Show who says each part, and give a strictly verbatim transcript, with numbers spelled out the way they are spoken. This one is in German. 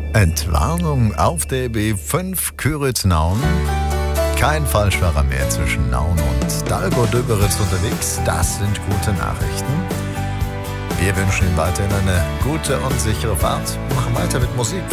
Speaker 1: Entwarnung auf der B fünf Küritz-Nauen. Kein Falschfahrer mehr zwischen Nauen und Dalgo-Döberitz unterwegs. Das sind gute Nachrichten. Wir wünschen Ihnen weiterhin eine gute und sichere Fahrt. Wir machen weiter mit Musik.